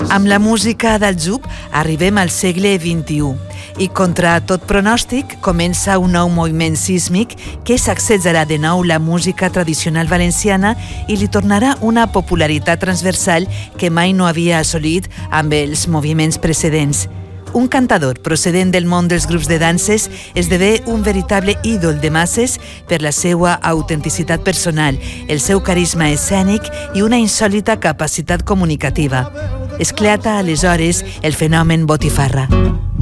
Amb la música del Zouk arribem al segle XXI i contra tot pronòstic comença un nou moviment sísmic que sacsejarà de nou la música tradicional valenciana i li tornarà una popularitat transversal que mai no havia assolit amb els moviments precedents. Un cantador procedent del món dels grups de danses esdevé un veritable ídol de masses per la seva autenticitat personal, el seu carisma escènic i una insòlita capacitat comunicativa. Esclata aleshores el fenomen botifarra.